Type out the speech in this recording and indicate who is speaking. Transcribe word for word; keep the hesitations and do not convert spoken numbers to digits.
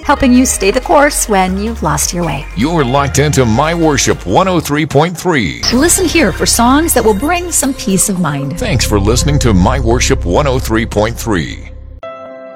Speaker 1: helping you stay the course when you've lost your way.
Speaker 2: You're locked into My Worship one oh three point three.
Speaker 1: Listen here for songs that will bring some peace of mind.
Speaker 2: Thanks for listening to My Worship one oh three point three.